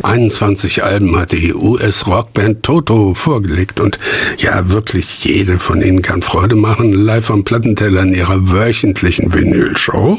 21 Alben hat die US-Rockband Toto vorgelegt und ja, wirklich jede von ihnen kann Freude machen, live am Plattenteller in ihrer wöchentlichen Vinylshow.